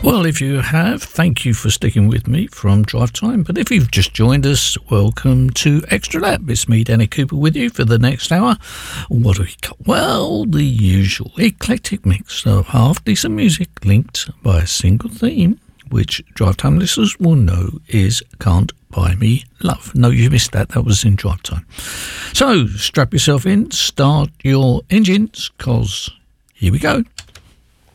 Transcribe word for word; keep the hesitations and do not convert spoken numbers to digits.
Well, if you have, thank you for sticking with me from Drive Time. But if you've just joined us, welcome to Extra Lap. It's me, Danny Cooper, with you for the next hour. What do we got? Well, the usual eclectic mix of half-decent music linked by a single theme, which Drive Time listeners will know is Can't Buy Me Love. No, you missed that. That was in Drive Time. So, strap yourself in, start your engines, because here we go.